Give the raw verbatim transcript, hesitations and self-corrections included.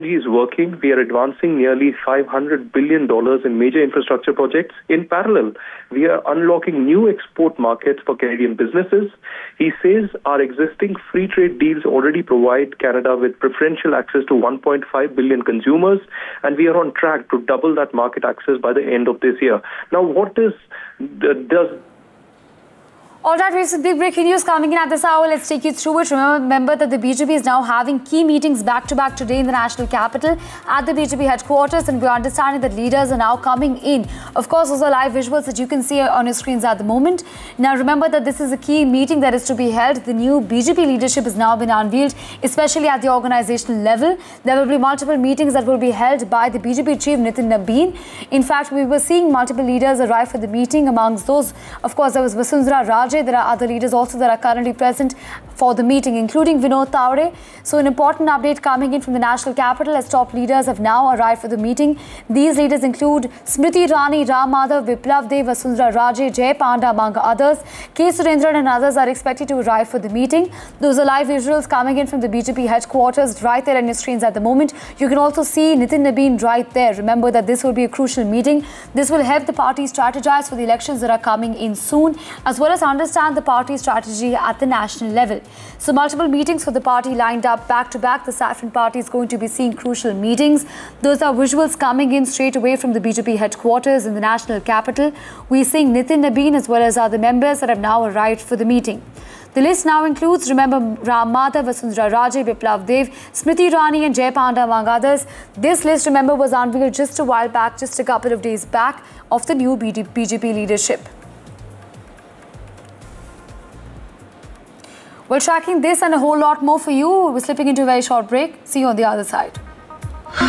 is working. We are advancing nearly five hundred billion dollars in major infrastructure projects. In parallel, we are unlocking new export markets for Canadian businesses. He says our existing free trade deals already provide Canada with preferential access to one point five billion consumers, and we are on track to double that market access by the end of this year. Now, what is, does All right, we have big breaking news coming in at this hour. Let's take you through it. Remember that the B J P is now having key meetings back-to-back today in the national capital at the B J P headquarters, and we're understanding that leaders are now coming in. Of course, those are live visuals that you can see on your screens at the moment. Now, remember that this is a key meeting that is to be held. The new B J P leadership has now been unveiled, especially at the organizational level. There will be multiple meetings that will be held by the B J P chief, Nitin Nabin. In fact, we were seeing multiple leaders arrive for the meeting. Amongst those, of course, there was Vasundhara Raj. There are other leaders also that are currently present for the meeting, including Vinod Tawade. So an important update coming in from the national capital as top leaders have now arrived for the meeting. These leaders include Smriti Irani, Ram Madhav, Biplav Dev, Vasundhara Raje, Jay Panda, among others. K. Surendran and others are expected to arrive for the meeting. Those are live visuals coming in from the B J P headquarters right there on your screens at the moment. You can also see Nitin Nabin right there. Remember that this will be a crucial meeting. This will help the party strategize for the elections that are coming in soon, as well as understand the party strategy at the national level. So multiple meetings for the party lined up back to back. The Saffron Party is going to be seeing crucial meetings. Those are visuals coming in straight away from the B J P headquarters in the national capital. We're seeing Nitin Nabin as well as other members that have now arrived for the meeting. The list now includes, remember, Ram Madhav, Vasundhara Raje, Biplav Dev, Smriti Irani and Jay Panda, among others. This list, remember, was unveiled just a while back, just a couple of days back, of the new B J P leadership. We're tracking this and a whole lot more for you. We're slipping into a very short break. See you on the other side.